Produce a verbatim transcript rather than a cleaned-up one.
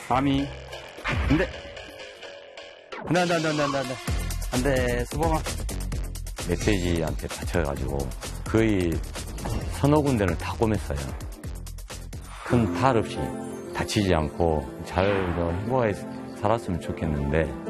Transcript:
아미. 안 돼. 안 돼, 안 돼, 안 돼, 안 돼, 안 돼. 안 돼, 수범아. 메시지한테 다쳐가지고 거의 서너 군데를 다 꿰맸어요. 큰 탈 없이 다치지 않고 잘 행복하게 살았으면 좋겠는데